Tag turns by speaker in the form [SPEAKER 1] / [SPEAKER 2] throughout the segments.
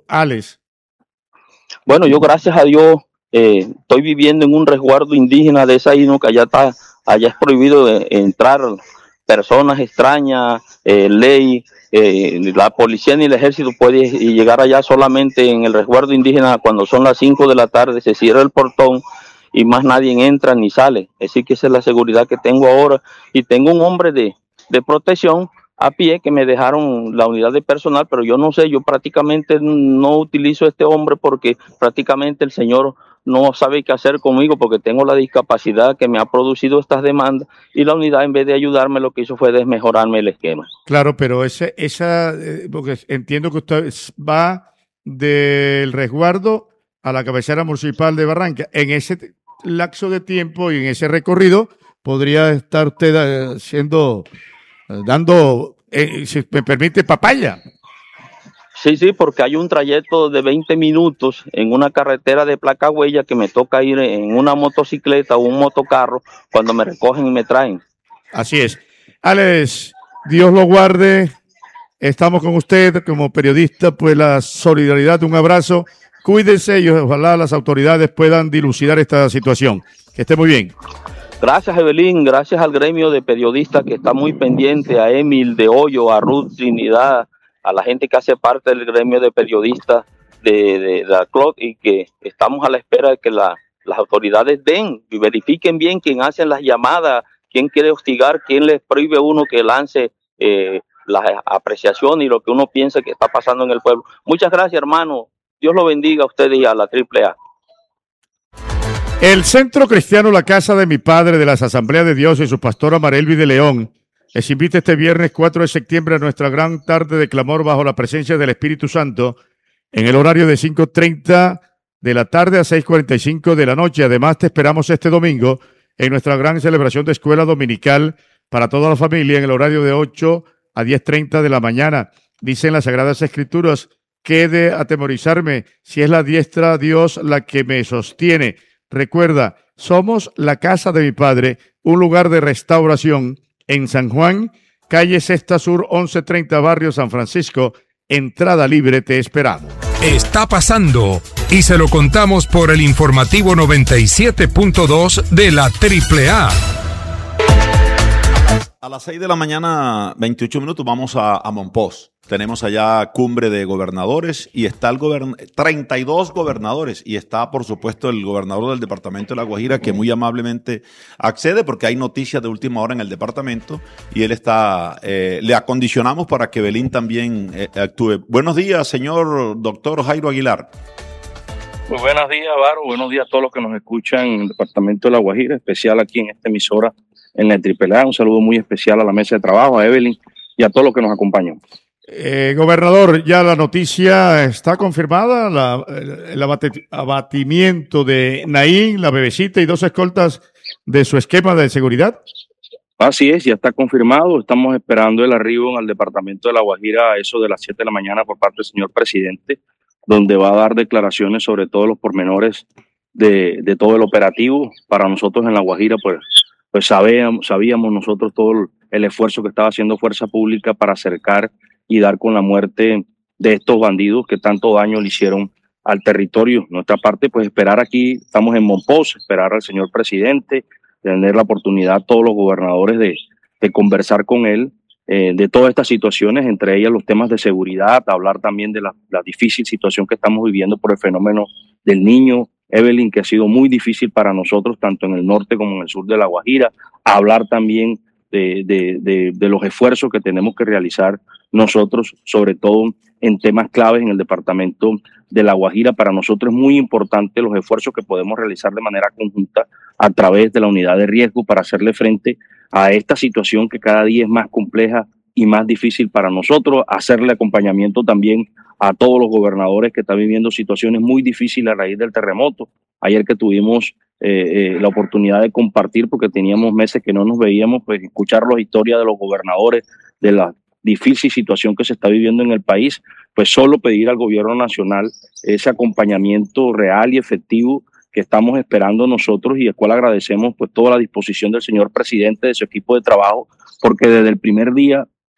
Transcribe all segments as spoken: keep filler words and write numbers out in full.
[SPEAKER 1] Alex.
[SPEAKER 2] Bueno, yo gracias a Dios eh, estoy viviendo en un resguardo indígena de esa isla que allá está, allá es prohibido de, entrar personas extrañas, eh, ley, eh, la policía ni el ejército puede llegar allá, solamente en el resguardo indígena cuando son las cinco de la tarde se cierra el portón y más nadie entra ni sale. Así que esa es la seguridad que tengo ahora y tengo un hombre de, de protección a pie que me dejaron la unidad de personal, pero yo no sé, yo prácticamente no utilizo este hombre porque prácticamente el señor no sabe qué hacer conmigo porque tengo la discapacidad que me ha producido estas demandas y la unidad en vez de ayudarme lo que hizo fue desmejorarme el esquema.
[SPEAKER 1] Claro, pero ese, esa, eh, porque entiendo que usted va del resguardo a la cabecera municipal de Barranca. En ese lapso de tiempo y en ese recorrido podría estar usted haciendo... dando, eh, si me permite, papaya.
[SPEAKER 2] Sí, sí, porque hay un trayecto de veinte minutos en una carretera de placa huella que me toca ir en una motocicleta o un motocarro cuando me recogen y me traen.
[SPEAKER 1] Así es. Alex, Dios lo guarde. Estamos con usted como periodista, pues la solidaridad, un abrazo. Cuídense y ojalá las autoridades puedan dilucidar esta situación. Que esté muy bien.
[SPEAKER 2] Gracias, Evelyn, gracias al gremio de periodistas que está muy pendiente, a Emil de Hoyo, a Ruth Trinidad, a la gente que hace parte del gremio de periodistas de, de, de la C L O T y que estamos a la espera de que la, las autoridades den y verifiquen bien quién hace las llamadas, quién quiere hostigar, quién les prohíbe a uno que lance eh, las apreciaciones y lo que uno piensa que está pasando en el pueblo. Muchas gracias, hermano. Dios lo bendiga a ustedes y a la triple A.
[SPEAKER 1] El Centro Cristiano La Casa de mi Padre de las Asambleas de Dios y su pastora Marelvi de León les invita este viernes cuatro de septiembre a nuestra gran tarde de clamor bajo la presencia del Espíritu Santo en el horario de cinco treinta de la tarde a seis cuarenta y cinco de la noche. Además, te esperamos este domingo en nuestra gran celebración de escuela dominical para toda la familia en el horario de ocho a diez treinta de la mañana. Dicen las Sagradas Escrituras, ¿qué he de atemorizarme si es la diestra Dios la que me sostiene? Recuerda, somos la Casa de mi Padre, un lugar de restauración en San Juan, calle Sexta Sur, once treinta, barrio San Francisco. Entrada libre, te esperamos.
[SPEAKER 3] Está pasando y se lo contamos por el informativo noventa y siete punto dos de la triple A.
[SPEAKER 4] A las seis de la mañana, veintiocho minutos, vamos a, a Monpós. Tenemos allá cumbre de gobernadores y está el gobern... treinta y dos gobernadores y está, por supuesto, el gobernador del departamento de La Guajira que muy amablemente accede porque hay noticias de última hora en el departamento y él está, eh, le acondicionamos para que Belín también eh, actúe. Buenos días, señor doctor Jairo Aguilar.
[SPEAKER 2] Muy buenos días, Varo. Buenos días a todos los que nos escuchan en el departamento de La Guajira, especial aquí en esta emisora en la triple A. Un saludo muy especial a la mesa de trabajo, a Evelyn y a todos los que nos acompañan.
[SPEAKER 1] Eh, gobernador, ya la noticia está confirmada, la, el abate, abatimiento de Naín, la bebecita y dos escoltas de su esquema de seguridad.
[SPEAKER 2] Así es, ya está confirmado. Estamos esperando el arribo en el departamento de La Guajira a eso de las siete de la mañana por parte del señor presidente, donde va a dar declaraciones sobre todos los pormenores de, de todo el operativo. Para nosotros en La Guajira, pues, pues sabíamos, sabíamos nosotros todo el esfuerzo que estaba haciendo Fuerza Pública para acercar y dar con la muerte de estos bandidos que tanto daño le hicieron al territorio. Nuestra parte, pues esperar aquí, estamos en Monpós, esperar al señor presidente, tener la oportunidad todos los gobernadores de, de conversar con él eh, de todas estas situaciones, entre ellas los temas de seguridad, hablar también de la, la difícil situación que estamos viviendo por el fenómeno del niño, Evelyn, que ha sido muy difícil para nosotros, tanto en el norte como en el sur de La Guajira, hablar también de, de, de, de los esfuerzos que tenemos que realizar nosotros, sobre todo en temas claves en el departamento de La Guajira. Para nosotros es muy importante los esfuerzos que podemos realizar de manera conjunta a través de la unidad de riesgo para hacerle frente a esta situación que cada día es más compleja y más difícil para nosotros, hacerle acompañamiento también a todos los gobernadores que están viviendo situaciones muy difíciles a raíz del terremoto. Ayer que tuvimos eh, eh, la oportunidad de compartir, porque teníamos meses que no nos veíamos, pues escuchar las historias de los gobernadores, de la difícil situación que se está viviendo en el país, pues solo pedir al gobierno nacional ese acompañamiento real y efectivo que estamos esperando nosotros y al cual agradecemos pues toda la disposición del señor presidente, de su equipo de trabajo, porque desde el primer día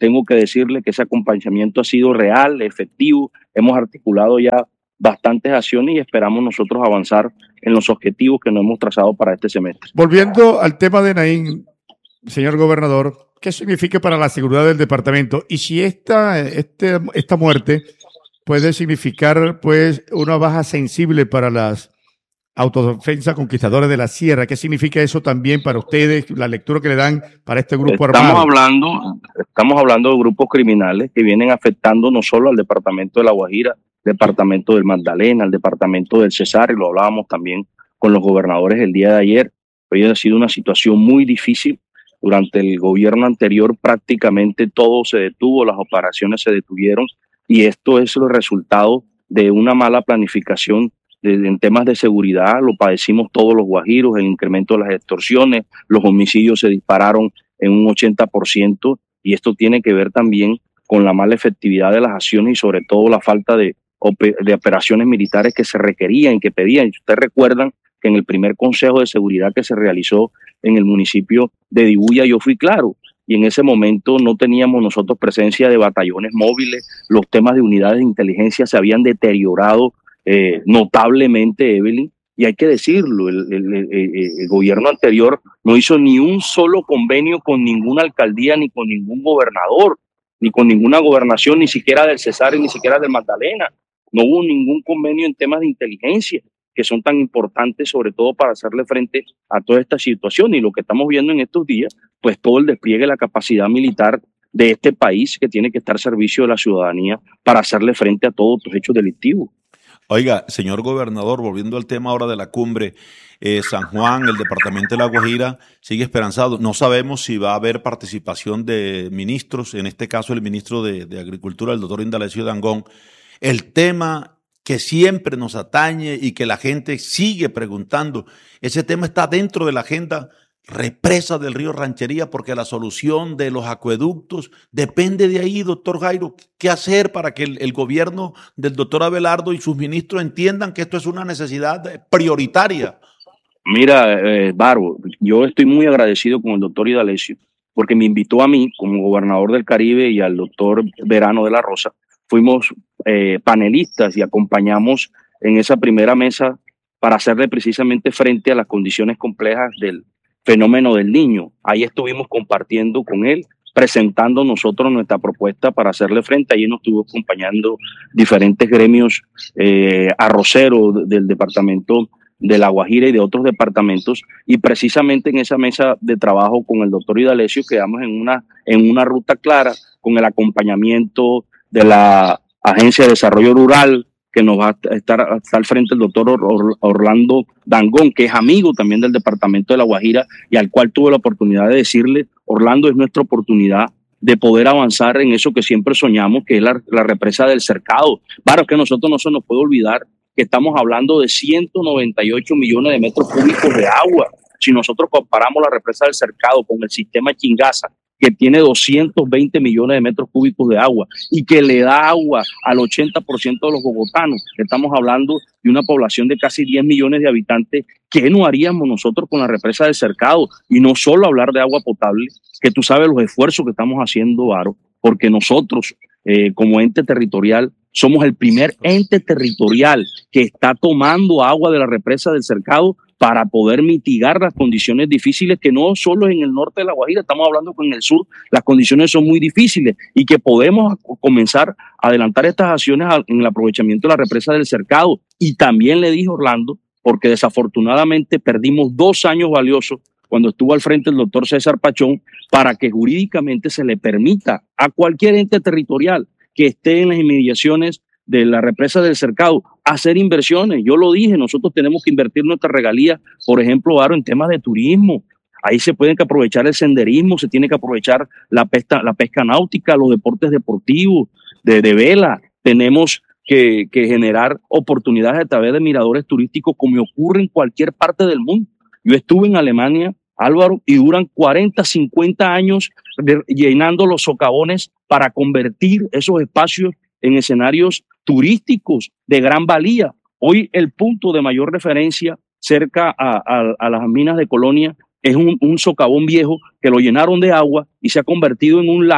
[SPEAKER 2] tengo que decirle que ese acompañamiento ha sido real, efectivo. Hemos articulado ya bastantes acciones y esperamos nosotros avanzar en los objetivos que nos hemos trazado para este semestre.
[SPEAKER 1] Volviendo al tema de Naín, señor gobernador, ¿qué significa para la seguridad del departamento? Y si esta, este, esta muerte puede significar pues una baja sensible para las autodefensas conquistadoras de la sierra, ¿qué significa eso también para ustedes, la lectura que le dan para este grupo
[SPEAKER 2] estamos
[SPEAKER 1] armado?
[SPEAKER 2] Hablando, estamos hablando de grupos criminales que vienen afectando no solo al departamento de La Guajira, departamento del Magdalena, al departamento del Cesar, y lo hablábamos también con los gobernadores el día de ayer. Hoy ha sido una situación muy difícil. Durante el gobierno anterior prácticamente todo se detuvo, las operaciones se detuvieron, y esto es el resultado de una mala planificación de, en temas de seguridad. Lo padecimos todos los guajiros, el incremento de las extorsiones, los homicidios se dispararon en un ochenta por ciento, y esto tiene que ver también con la mala efectividad de las acciones y sobre todo la falta de, de operaciones militares que se requerían y que pedían. Ustedes recuerdan que en el primer consejo de seguridad que se realizó en el municipio de Dibuya yo fui claro, y en ese momento no teníamos nosotros presencia de batallones móviles, los temas de unidades de inteligencia se habían deteriorado eh, notablemente, Evelyn, y hay que decirlo, el, el, el, el gobierno anterior no hizo ni un solo convenio con ninguna alcaldía, ni con ningún gobernador, ni con ninguna gobernación, ni siquiera del Cesar, ni siquiera del Magdalena. No hubo ningún convenio en temas de inteligencia, que son tan importantes, sobre todo para hacerle frente a toda esta situación. Y lo que estamos viendo en estos días, pues todo el despliegue de la capacidad militar de este país, que tiene que estar al servicio de la ciudadanía para hacerle frente a todos los hechos delictivos.
[SPEAKER 4] Oiga, señor gobernador, volviendo al tema ahora de la cumbre, eh, San Juan, el departamento de La Guajira, sigue esperanzado. No sabemos si va a haber participación de ministros, en este caso el ministro de, de Agricultura, el doctor Indalecio Dangond. El tema que siempre nos atañe y que la gente sigue preguntando, ese tema está dentro de la agenda represa del río Ranchería, porque la solución de los acueductos depende de ahí, doctor Jairo. ¿Qué hacer para que el, el gobierno del doctor Abelardo y sus ministros entiendan que esto es una necesidad prioritaria?
[SPEAKER 2] Mira, eh, Barbo, yo estoy muy agradecido con el doctor Indalecio, porque me invitó a mí como gobernador del Caribe y al doctor Verano de la Rosa. Fuimos eh, panelistas y acompañamos en esa primera mesa para hacerle precisamente frente a las condiciones complejas del fenómeno del Niño. Ahí estuvimos compartiendo con él, presentando nosotros nuestra propuesta para hacerle frente. Allí nos estuvo acompañando diferentes gremios eh, arroceros del departamento de La Guajira y de otros departamentos, y precisamente en esa mesa de trabajo con el doctor Indalecio quedamos en una, en una ruta clara, con el acompañamiento de la Agencia de Desarrollo Rural, que nos va a estar, a estar al frente el doctor Or, Orlando Dangond, que es amigo también del departamento de La Guajira, y al cual tuve la oportunidad de decirle: Orlando, es nuestra oportunidad de poder avanzar en eso que siempre soñamos, que es la, la represa del Cercado. Claro, que a nosotros no se nos puede olvidar que estamos hablando de ciento noventa y ocho millones de metros cúbicos de agua. Si nosotros comparamos la represa del Cercado con el sistema Chingaza, que tiene doscientos veinte millones de metros cúbicos de agua y que le da agua al ochenta por ciento de los bogotanos, estamos hablando de una población de casi diez millones de habitantes. ¿Qué no haríamos nosotros con la represa del Cercado? Y no solo hablar de agua potable, que tú sabes los esfuerzos que estamos haciendo, Aro, porque nosotros eh, como ente territorial somos el primer ente territorial que está tomando agua de la represa del Cercado para poder mitigar las condiciones difíciles, que no solo en el norte de La Guajira, estamos hablando que en el sur las condiciones son muy difíciles, y que podemos comenzar a adelantar estas acciones en el aprovechamiento de la represa del Cercado. Y también le dije a Orlando, porque desafortunadamente perdimos dos años valiosos cuando estuvo al frente el doctor César Pachón, para que jurídicamente se le permita a cualquier ente territorial que esté en las inmediaciones de la represa del Cercado hacer inversiones. Yo lo dije, nosotros tenemos que invertir nuestras regalías, por ejemplo, Aro, en temas de turismo. Ahí se pueden que aprovechar el senderismo, se tiene que aprovechar la pesca, la pesca náutica, los deportes deportivos, de, de vela. Tenemos que, que generar oportunidades a través de miradores turísticos, como ocurre en cualquier parte del mundo. Yo estuve en Alemania, Álvaro, y duran cuarenta, cincuenta años de, llenando los socavones para convertir esos espacios en escenarios turísticos de gran valía. Hoy el punto de mayor referencia cerca a, a, a las minas de Colonia es un, un socavón viejo que lo llenaron de agua y se ha convertido en un lago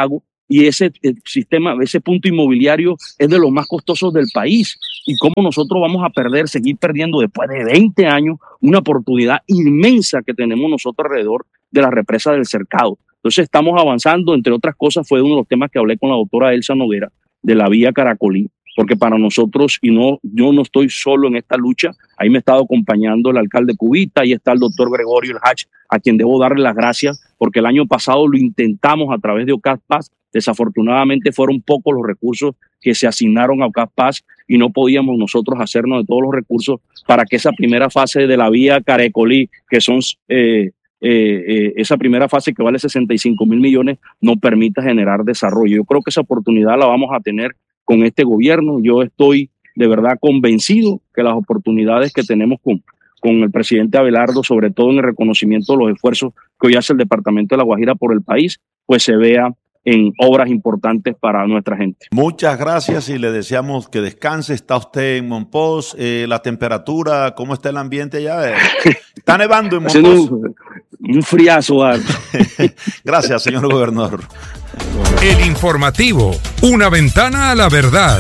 [SPEAKER 2] y ese eh, sistema, ese punto inmobiliario es de los más costosos del país. Y cómo nosotros vamos a perder, seguir perdiendo después de veinte años, una oportunidad inmensa que tenemos nosotros alrededor de la represa del Cercado. Entonces estamos avanzando, entre otras cosas, fue uno de los temas que hablé con la doctora Elsa Noguera, de la vía Caracolí, porque para nosotros, y no, yo no estoy solo en esta lucha, ahí me ha estado acompañando el alcalde Cubita, ahí está el doctor Gregorio El Hach, a quien debo darle las gracias, porque el año pasado lo intentamos a través de OCASPAS, desafortunadamente fueron pocos los recursos que se asignaron a OCASPAS y no podíamos nosotros hacernos de todos los recursos para que esa primera fase de la vía Caracolí, que son eh, eh, eh, esa primera fase que vale sesenta y cinco mil millones, no permita generar desarrollo. Yo creo que esa oportunidad la vamos a tener con este gobierno. Yo estoy de verdad convencido que las oportunidades que tenemos con, con el presidente Abelardo, sobre todo en el reconocimiento de los esfuerzos que hoy hace el departamento de La Guajira por el país, pues se vea en obras importantes para nuestra gente.
[SPEAKER 4] Muchas gracias y le deseamos que descanse. Está usted en Mompox, eh, la temperatura, ¿cómo está el ambiente allá? ¿Está nevando en Mompox?
[SPEAKER 2] Un, un friazo.
[SPEAKER 4] Gracias, señor gobernador.
[SPEAKER 3] El informativo, una ventana a la verdad.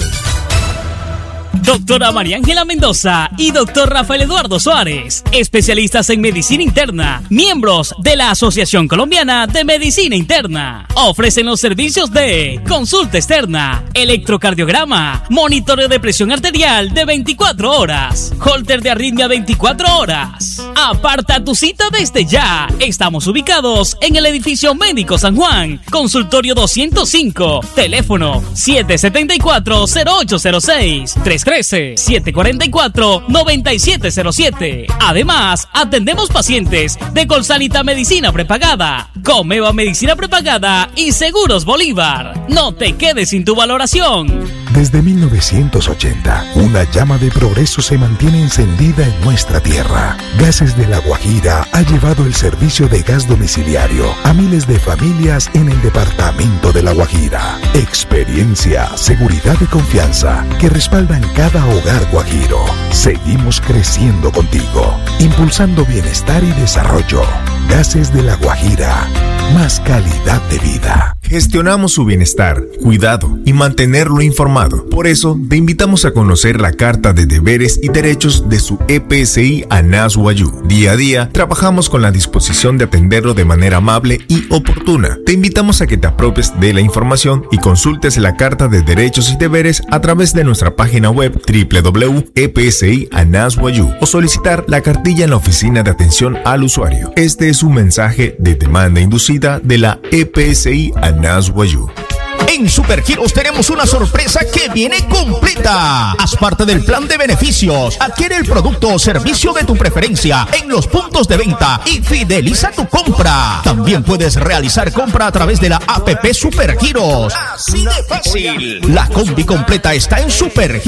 [SPEAKER 5] Doctora María Ángela Mendoza y doctor Rafael Eduardo Suárez, especialistas en medicina interna, miembros de la Asociación Colombiana de Medicina Interna. Ofrecen los servicios de consulta externa, electrocardiograma, monitoreo de presión arterial de veinticuatro horas, holter de arritmia veinticuatro horas. Aparta tu cita desde ya. Estamos ubicados en el edificio Médico San Juan, consultorio doscientos cinco, teléfono siete siete cuatro, cero ocho cero seis, tres uno tres, siete cuatro cuatro, nueve siete cero siete. Además, atendemos pacientes de Colsanita Medicina Prepagada, Comeva Medicina Prepagada y Seguros Bolívar. No te quedes sin tu valoración.
[SPEAKER 6] Desde mil novecientos ochenta, una llama de progreso se mantiene encendida en nuestra tierra. Gases de La Guajira ha llevado el servicio de gas domiciliario a miles de familias en el departamento de La Guajira. Experiencia, seguridad y confianza que respaldan cada hogar guajiro. Seguimos creciendo contigo, impulsando bienestar y desarrollo. Gases de La Guajira, más calidad de vida.
[SPEAKER 7] Gestionamos su bienestar, cuidado y mantenerlo informado. Por eso, te invitamos a conocer la Carta de Deberes y Derechos de su E P S I ANAS Wayuu. Día a día, trabajamos con la disposición de atenderlo de manera amable y oportuna. Te invitamos a que te apropies de la información y consultes la Carta de Derechos y Deberes a través de nuestra página web doble u doble u doble u punto e p s i anas wayuu o solicitar la cartilla en la oficina de atención al usuario. Este es un mensaje de demanda inducida de la E P S I ANAS Wayuu.
[SPEAKER 8] En Supergiros tenemos una sorpresa que viene completa. Haz parte del plan de beneficios. Adquiere el producto o servicio de tu preferencia en los puntos de venta y fideliza tu compra. También puedes realizar compra a través de la app Supergiros. Así de fácil. La combi completa está en Supergiros.